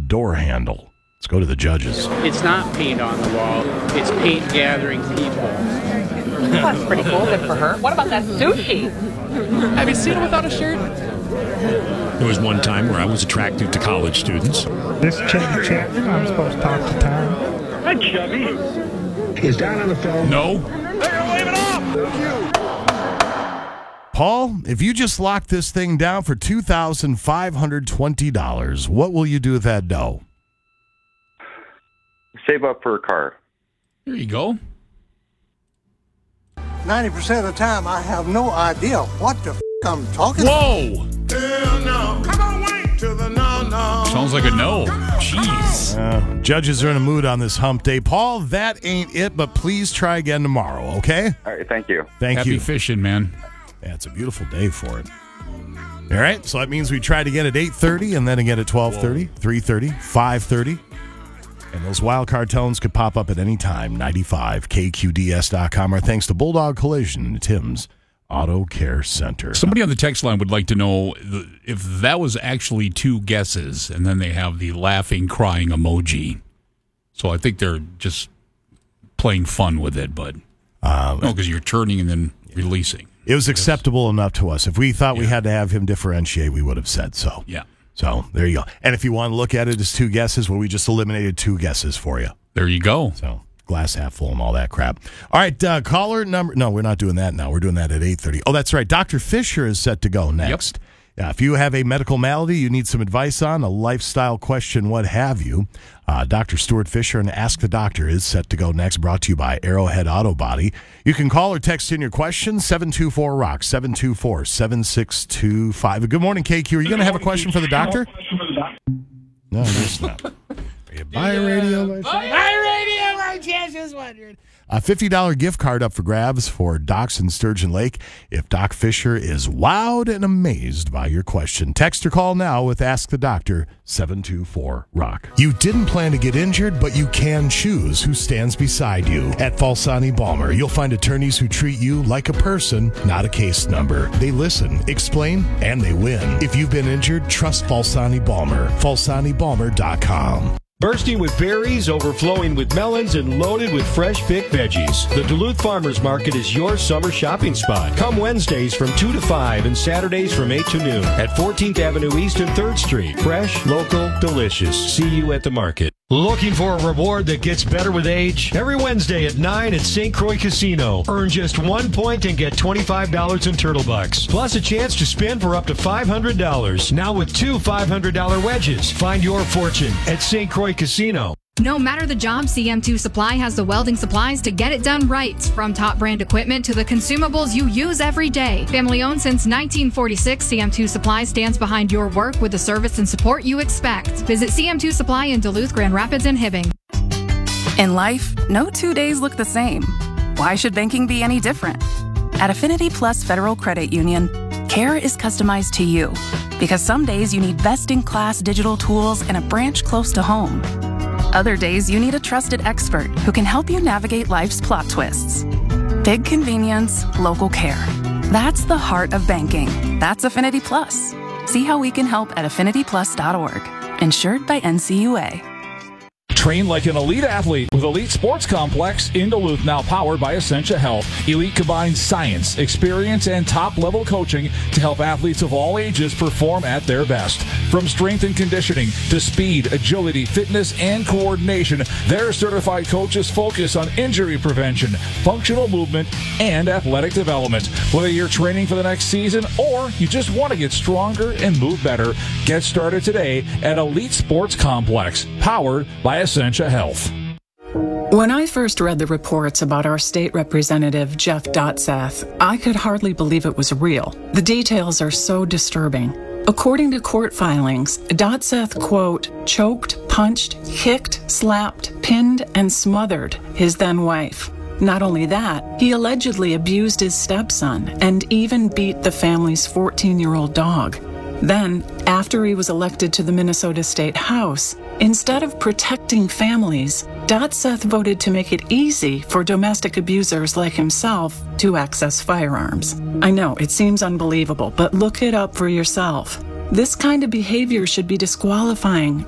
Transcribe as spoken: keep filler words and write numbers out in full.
door handle. Let's go to the judges. It's not paint on the wall. It's paint gathering people. That's pretty cool. Good for her. What about that sushi? Have you seen her without a shirt? There was one time where I was attracted to college students. This is Chubby Chapman. I'm supposed to talk to Tom. Hi, Chubby. He's down on the phone. No. They're waving off. Thank you. Paul, if you just lock this thing down for two thousand five hundred twenty dollars, what will you do with that dough? Save up for a car. There you go. ninety percent of the time, I have no idea what the f*** I'm talking about. Whoa! Hell no. Come on, wait till the no, no. Sounds like a no. Jeez. Uh, judges are in a mood on this hump day. Paul, that ain't it, but please try again tomorrow, okay? All right, thank you. Thank Happy you. fishing, man. Yeah, it's a beautiful day for it. All right, so that means we try to get at eight thirty and then again at twelve thirty, three thirty, five thirty. And those wild card tones could pop up at any time. ninety-five K Q D S dot com. Our thanks to Bulldog Collision and Tim's Auto Care Center. Somebody on the text line would like to know if that was actually two guesses, and then they have the laughing, crying emoji. So I think they're just playing fun with it, but um, no, because you're turning and then releasing. It was acceptable enough to us. If we thought yeah. we had to have him differentiate, we would have said so. Yeah. So there you go. And if you want to look at it as two guesses, well, we just eliminated two guesses for you. There you go. So glass half full and all that crap. All right, uh, caller number. No, we're not doing that now. We're doing that at eight thirty. Oh, that's right. Doctor Fisher is set to go next. Yep. Yeah, if you have a medical malady you need some advice on, a lifestyle question, what have you, uh, Doctor Stuart Fisher and Ask the Doctor is set to go next, brought to you by Arrowhead Auto Body. You can call or text in your questions, seven two four rock, seven two four, seven six two five. Good morning, K Q. Are you going to have a question for the doctor? No, it's not. Are you buy a radio? Buy a radio, my chance is wondering. A fifty dollars gift card up for grabs for Doc's in Sturgeon Lake if Doc Fisher is wowed and amazed by your question. Text or call now with Ask the Doctor, seven two four rock. You didn't plan to get injured, but you can choose who stands beside you. At Falsani Balmer, you'll find attorneys who treat you like a person, not a case number. They listen, explain, and they win. If you've been injured, trust Falsani Balmer. Falsani Balmer dot com. Bursting with berries, overflowing with melons, and loaded with fresh-picked veggies. The Duluth Farmers Market is your summer shopping spot. Come Wednesdays from two to five and Saturdays from eight to noon at fourteenth Avenue East and third Street. Fresh, local, delicious. See you at the market. Looking for a reward that gets better with age? Every Wednesday at nine at Saint Croix Casino. Earn just one point and get twenty-five dollars in Turtle Bucks. Plus a chance to spin for up to five hundred dollars. Now with two five hundred dollars wedges. Find your fortune at Saint Croix Casino. No matter the job, C M two Supply has the welding supplies to get it done right. From top brand equipment to the consumables you use every day. Family owned since nineteen forty-six, C M two Supply stands behind your work with the service and support you expect. Visit C M two Supply in Duluth, Grand Rapids, and Hibbing. In life, no two days look the same. Why should banking be any different? At Affinity Plus Federal Credit Union, care is customized to you. Because some days you need best-in-class digital tools and a branch close to home. Other days, you need a trusted expert who can help you navigate life's plot twists. Big convenience, local care. That's the heart of banking. That's Affinity Plus. See how we can help at affinity plus dot org. Insured by N C U A. Train like an elite athlete with Elite Sports Complex in Duluth, now powered by Essentia Health. Elite combines science, experience, and top-level coaching to help athletes of all ages perform at their best. From strength and conditioning to speed, agility, fitness, and coordination, their certified coaches focus on injury prevention, functional movement, and athletic development. Whether you're training for the next season or you just want to get stronger and move better, get started today at Elite Sports Complex, powered by Essentia Health. When I first read the reports about our state representative, Jeff Dotseth, I could hardly believe it was real. The details are so disturbing. According to court filings, Dotseth, quote, choked, punched, kicked, slapped, pinned, and smothered his then wife. Not only that, he allegedly abused his stepson and even beat the family's fourteen-year-old dog. Then, after he was elected to the Minnesota State House, instead of protecting families, Dotseth voted to make it easy for domestic abusers like himself to access firearms. I know, it seems unbelievable, but look it up for yourself. This kind of behavior should be disqualifying